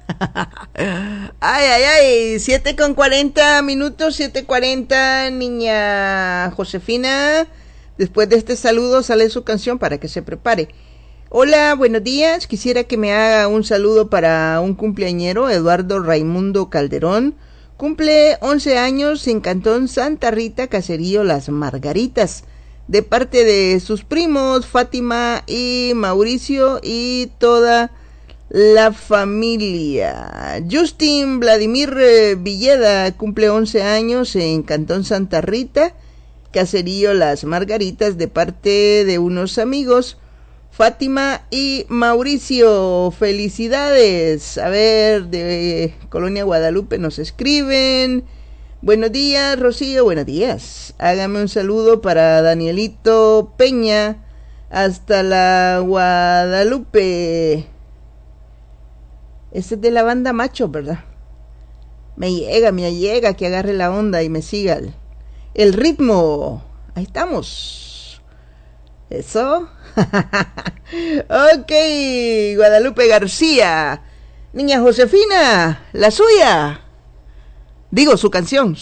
Ay, 7:40, 7:40, niña Josefina. Después de este saludo sale su canción para que se prepare. Hola, buenos días. Quisiera que me haga un saludo para un cumpleañero, Eduardo Raimundo Calderón. Cumple 11 años en Cantón Santa Rita, Caserío Las Margaritas, de parte de sus primos Fátima y Mauricio y toda la familia. Justin Vladimir Villeda cumple 11 años en Cantón Santa Rita, Caserío Las Margaritas, de parte de unos amigos Fátima y Mauricio. Felicidades. A ver, de Colonia Guadalupe nos escriben: buenos días, Rocío, buenos días. Hágame un saludo para Danielito Peña hasta la Guadalupe. Este es de la banda Macho, ¿verdad? Me llega, que agarre la onda y me siga el ritmo. Ahí estamos. Eso. Ok, Guadalupe García. Niña Josefina, la suya. Digo, su canción.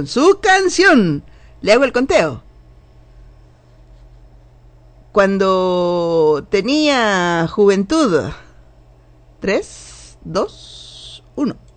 Le hago el conteo. Cuando tenía juventud. 3, 2, 1.